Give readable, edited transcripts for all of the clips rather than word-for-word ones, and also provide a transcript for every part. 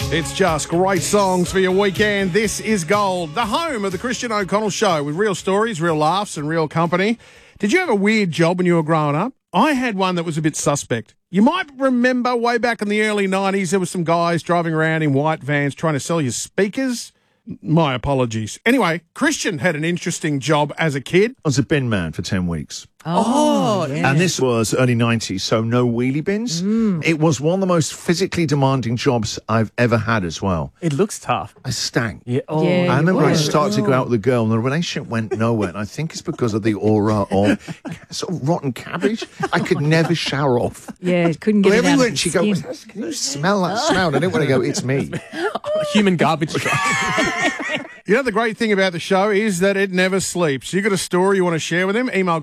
It's just great songs for your weekend. This is Gold, the home of the Christian O'Connell Show, with real stories, real laughs and real company. Did you have a weird job when you were growing up? I had one that was a bit suspect. You might remember way back in the early 90s, there were some guys driving around in white vans trying to sell you speakers. My apologies. Anyway, Christian had an interesting job as a kid. I was a bin man for 10 weeks. Yeah. And this was early 90s, so no wheelie bins. It was one of the most physically demanding jobs I've ever had as well. It looks tough. I stank. Yeah. Oh, Yeah. I remember I would. started to go out with a girl and the relationship went nowhere. And I think it's because of the aura of sort of rotten cabbage. I could never shower off. Yeah, couldn't get it out Everywhere of the she goes, skin. can you smell that smell? I didn't want to go, it's me. Human garbage truck. You know, the great thing about the show is that it never sleeps. You got a story you want to share with him? Email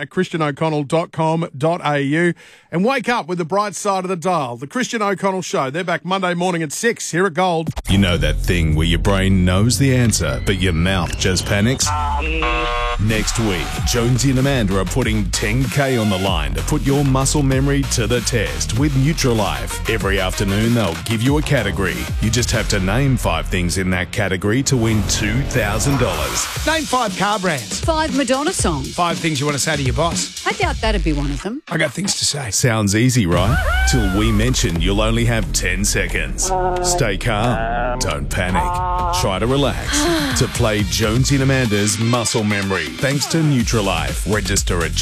christian@christianoconnell.com.au and wake up with the bright side of the dial. The Christian O'Connell Show. They're back Monday morning at 6 here at Gold. You know that thing where your brain knows the answer, but your mouth just panics? Next week, Jonesy and Amanda are putting 10K on the line to put your muscle memory to the test with Nutrilife. Every afternoon, they'll give you a category. You just have to name 5 things in that category to win $2,000. Name 5 car brands. 5 Madonna songs. 5 things you want to say to your boss. I doubt that'd be one of them. I got things to say. Sounds easy, right? Till we mention you'll only have 10 seconds. Stay calm. Don't panic. Try to relax. To play Jonesy and Amanda's Muscle Memory. Thanks to Nutrilife. Register at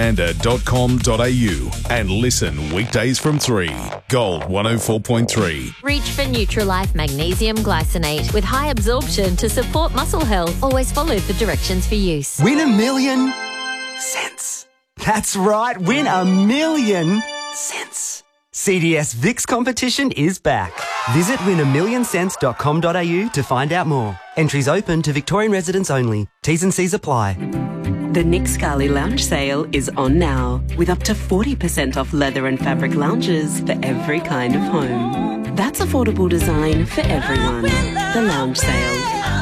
jonesyandamanda.com.au and listen weekdays from 3. Gold 104.3. Reach for Nutrilife Magnesium Glycinate with high absorption to support muscle health. Always follow the directions for use. Win $1 million cents. That's right, win $1 million cents. CDS VIX competition is back. Visit win1millioncents.com.au to find out more. Entries open to Victorian residents only. T's and C's apply. The Nick Scali Lounge Sale is on now, with up to 40% off leather and fabric lounges for every kind of home. That's affordable design for everyone. The Lounge Sale.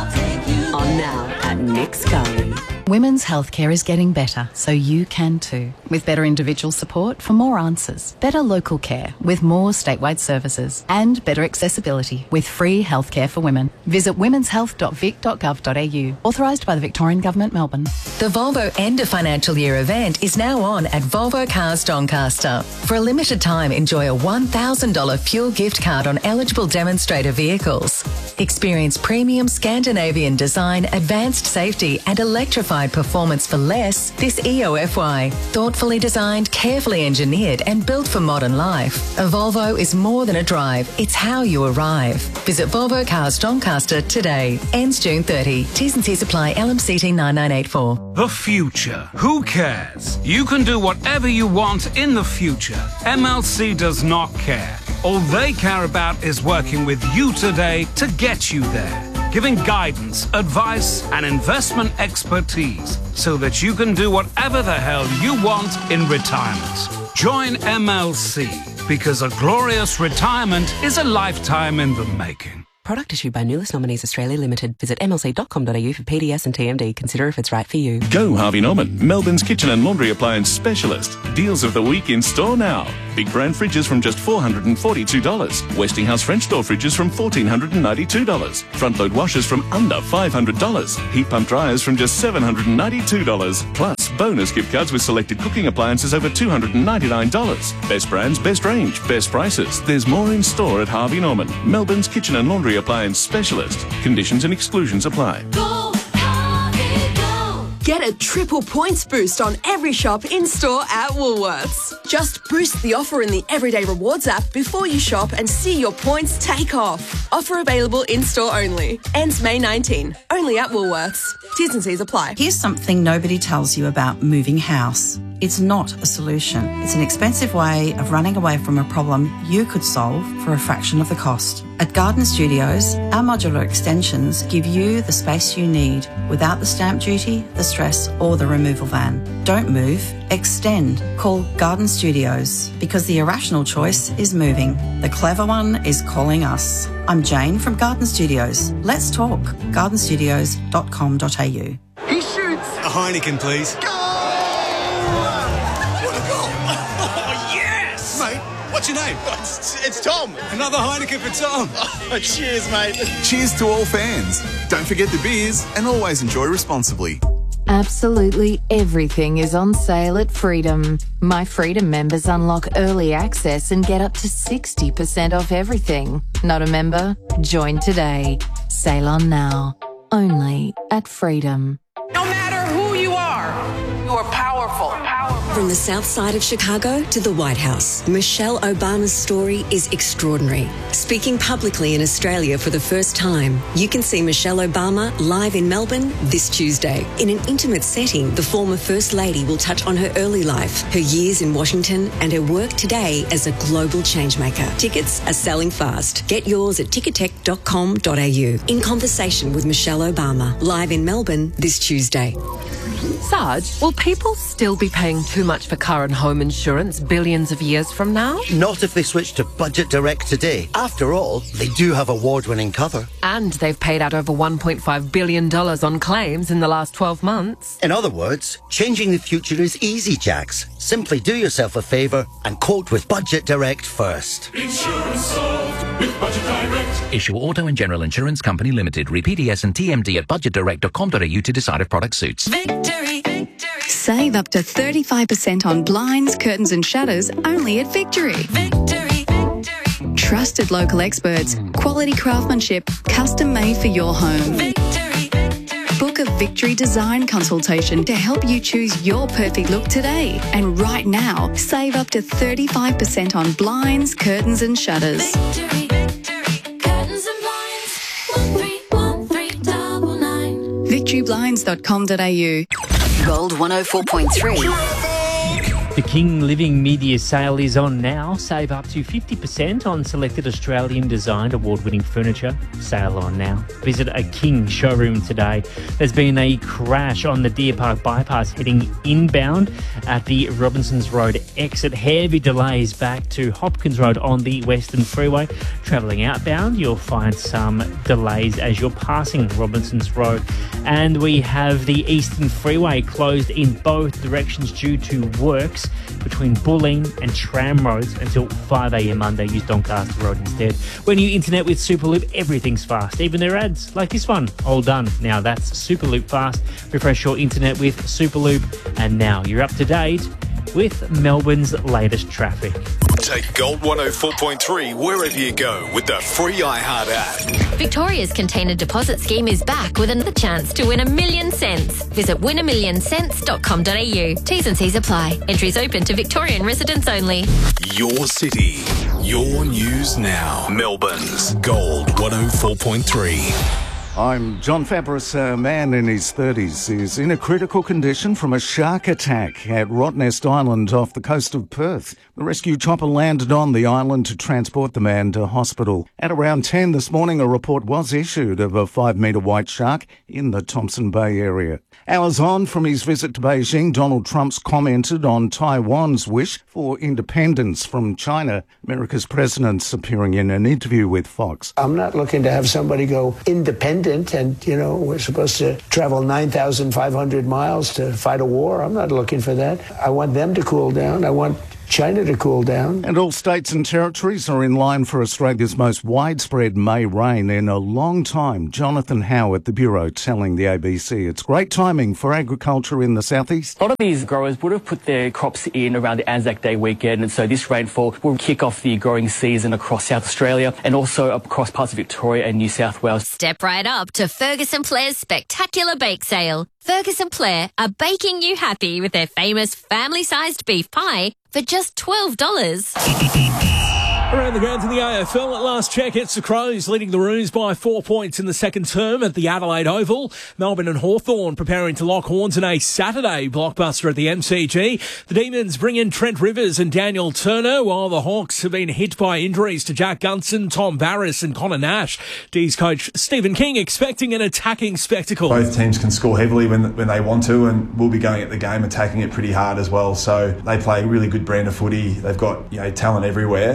On now at Nick Scali. Women's healthcare is getting better, so you can too. With better individual support for more answers, better local care with more statewide services, and better accessibility with free healthcare for women. Visit womenshealth.vic.gov.au. Authorised by the Victorian Government, Melbourne. The Volvo End of Financial Year event is now on at Volvo Cars Doncaster. For a limited time, enjoy a $1,000 fuel gift card on eligible demonstrator vehicles. Experience premium Scandinavian design, advanced safety and electrified performance for less this EOFY. Thoughtfully designed, carefully engineered and built for modern life. A Volvo is more than a drive, it's how you arrive. Visit Volvo Cars Doncaster today. Ends June 30. T's and C's apply. LMCT 9984. The future. Who cares? You can do whatever you want in the future. MLC does not care. All they care about is working with you today to get you there. Giving guidance, advice, and investment expertise so that you can do whatever the hell you want in retirement. Join MLC because a glorious retirement is a lifetime in the making. Product issued by Nulis Nominees Australia Limited. Visit mlc.com.au for PDS and TMD. Consider if it's right for you. Go Harvey Norman, Melbourne's kitchen and laundry appliance specialist. Deals of the week in store now. Big brand fridges from just $442. Westinghouse French door fridges from $1,492. Front load washers from under $500. Heat pump dryers from just $792. Plus bonus gift cards with selected cooking appliances over $299. Best brands, best range, best prices. There's more in store at Harvey Norman, Melbourne's kitchen and laundry appliance specialist. Conditions and exclusions apply. Get a triple points boost on every shop in-store at Woolworths. Just boost the offer in the Everyday Rewards app before you shop and see your points take off. Offer available in-store only. Ends May 19. Only at Woolworths. T's and C's apply. Here's something nobody tells you about moving house. It's not a solution. It's an expensive way of running away from a problem you could solve for a fraction of the cost. At Garden Studios, our modular extensions give you the space you need without the stamp duty, the stress or the removal van. Don't move, extend. Call Garden Studios because the irrational choice is moving. The clever one is calling us. I'm Jane from Garden Studios. Let's talk. gardenstudios.com.au. He shoots. A Heineken, please. What a goal. Oh, yes! Mate, what's your name? it's Tom. Another Heineken for Tom. Oh, cheers, mate. Cheers to all fans. Don't forget the beers and always enjoy responsibly. Absolutely everything is on sale at Freedom. My Freedom members unlock early access and get up to 60% off everything. Not a member? Join today. Sale on now. Only at Freedom. No matter who you are powerful. From the south side of Chicago to the White House, Michelle Obama's story is extraordinary. Speaking publicly in Australia for the first time, you can see Michelle Obama live in Melbourne this Tuesday. In an intimate setting, the former First Lady will touch on her early life, her years in Washington, and her work today as a global changemaker. Tickets are selling fast. Get yours at ticketek.com.au. In conversation with Michelle Obama, live in Melbourne this Tuesday. Sarge, will people still be paying too much for car and home insurance billions of years from now? Not if they switch to Budget Direct today. After all, they do have award-winning cover. And they've paid out over $1.5 billion on claims in the last 12 months. In other words, changing the future is easy, Jax. Simply do yourself a favour and quote with Budget Direct first. Insurance solved with Budget Direct. Issue Auto and General Insurance Company Limited. Read PDS and TMD at budgetdirect.com.au to decide if product suits. Victory. Save up to 35% on blinds, curtains and shutters only at Victory. Trusted local experts, quality craftsmanship, custom made for your home. Book a Victory design consultation to help you choose your perfect look today. And right now, save up to 35% on blinds, curtains and shutters. Curtains and blinds, 131399. VictoryBlinds.com.au. Gold 104.3. The King Living Media Sale is on now. Save up to 50% on selected Australian designed award-winning furniture. Sale on now. Visit a King showroom today. There's been a crash on the Deer Park bypass heading inbound at the Robinsons Road exit. Heavy delays back to Hopkins Road on the Western Freeway. Travelling outbound, you'll find some delays as you're passing Robinsons Road. And we have the Eastern Freeway closed in both directions due to works between Bulleen and Tram Roads until 5 a.m. Monday. Use Doncaster Road instead. When you internet with Superloop, everything's fast. Even their ads, like this one, all done. Now that's Superloop fast. Refresh your internet with Superloop, and now you're up to date with Melbourne's latest traffic. Take Gold 104.3 wherever you go with the free iHeart app. Victoria's container deposit scheme is back with another chance to win $1 million. Visit winamillionscents.com.au. T's and C's apply. Entries open to Victorian residents only. Your city, your news now. Melbourne's Gold 104.3. I'm John Fabris. A man in his 30s is in a critical condition from a shark attack at Rottnest Island off the coast of Perth. The rescue chopper landed on the island to transport the man to hospital. At around 10 this morning, a report was issued of a 5-metre white shark in the Thompson Bay area. Hours on from his visit to Beijing, Donald Trump's commented on Taiwan's wish for independence from China. America's president's appearing in an interview with Fox. I'm not looking to have somebody go independent and, we're supposed to travel 9,500 miles to fight a war. I'm not looking for that. I want them to cool down. I want China to cool down. And all states and territories are in line for Australia's most widespread May rain in a long time. Jonathan Howe at the Bureau telling the ABC it's great timing for agriculture in the southeast. A lot of these growers would have put their crops in around the Anzac Day weekend, and so this rainfall will kick off the growing season across South Australia and also across parts of Victoria and New South Wales. Step right up to Ferguson Blair's spectacular bake sale. Ferguson Blair are baking you happy with their famous family-sized beef pie for just $12. Around the grounds in the AFL, at last check, it's the Crows leading the Roos by 4 points in the second term at the Adelaide Oval. Melbourne and Hawthorn preparing to lock horns in a Saturday blockbuster at the MCG. The Demons bring in Trent Rivers and Daniel Turner, while the Hawks have been hit by injuries to Jack Gunson, Tom Barris and Connor Nash. D's coach Stephen King expecting an attacking spectacle. Both teams can score heavily when they want to, and we'll be going at the game attacking it pretty hard as well. So they play a really good brand of footy. They've got talent everywhere. We're going to have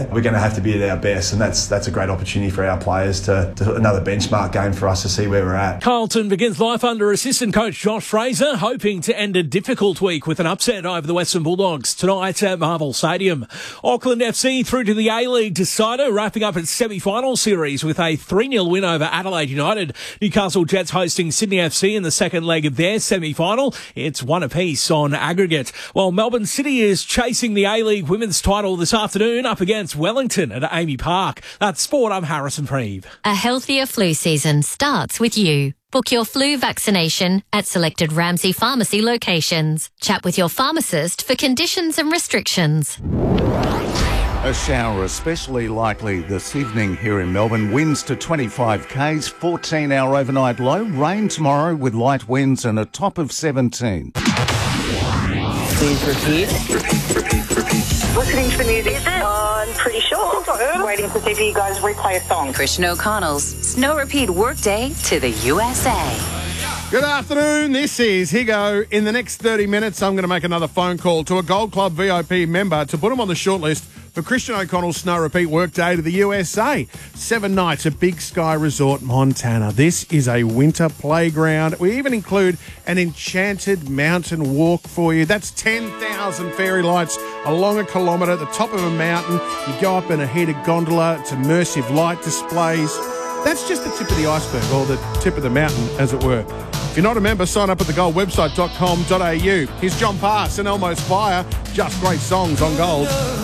have to be at our best, and that's a great opportunity for our players to another benchmark game for us to see where we're at. Carlton begins life under assistant coach Josh Fraser, hoping to end a difficult week with an upset over the Western Bulldogs tonight at Marvel Stadium. Auckland FC through to the A-League decider, wrapping up its semi-final series with a 3-0 win over Adelaide United. Newcastle Jets hosting Sydney FC in the second leg of their semi-final. It's one apiece on aggregate. While Melbourne City is chasing the A-League women's title this afternoon up against Wellington at Amy Park. That's sport. I'm Harrison Preeve. A healthier flu season starts with you. Book your flu vaccination at selected Ramsay Pharmacy locations. Chat with your pharmacist for conditions and restrictions. A shower especially likely this evening here in Melbourne. Winds to 25 k's, 14-hour overnight low. Rain tomorrow with light winds and a top of 17. Please repeat. Listening to the music, is it? I'm pretty sure. I'm waiting to see if you guys replay a song. Christian O'Connell's Snow Repeat Workday to the USA. Good afternoon. This is Higo. In the next 30 minutes, I'm going to make another phone call to a Gold Club VIP member to put him on the shortlist for Christian O'Connell's Snow Repeat Workday to the USA. 7 nights at Big Sky Resort, Montana. This is a winter playground. We even include an enchanted mountain walk for you. That's 10,000 fairy lights along a kilometre at the top of a mountain. You go up in a heated gondola. It's immersive light displays. That's just the tip of the iceberg, or the tip of the mountain, as it were. If you're not a member, sign up at thegoldwebsite.com.au. Here's John Pass and Elmo's Fire. Just great songs on Gold.